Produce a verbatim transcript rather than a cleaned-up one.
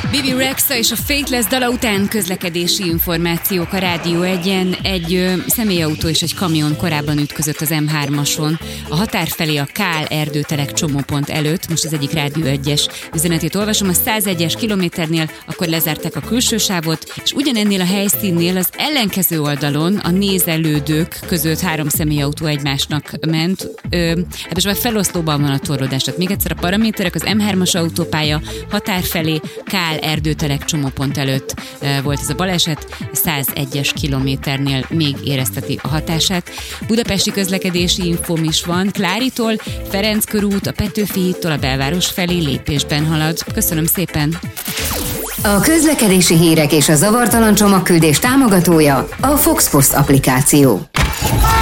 Bibi Rexha és a Faithless dala után közlekedési információk a Rádió egyen. Egy ö, személyautó és egy kamion korábban ütközött az em hármason. A határ felé a Kál erdőtelek csomópont előtt, most az egyik Rádió egyes üzenetét olvasom, a százegyes kilométernél akkor lezárták a külső sávot, és ugyanennél a helyszínnél az ellenkező oldalon a nézelődők között három személyautó egymásnak ment. Ö, hát most már feloszlóban van a torlódás. Tehát még egyszer a paraméterek, az em hármas autópálya határ felé, Kál erdőtelek csomópont előtt e, volt ez a baleset, százegyes kilométernél még érezteti a hatását. Budapesti közlekedési infóm is van, Kláritól, Ferenc körút, a Petőfi hídtól a belváros felé lépésben halad. Köszönöm szépen! A közlekedési hírek és a zavartalan csomagküldés támogatója a Fox Post applikáció.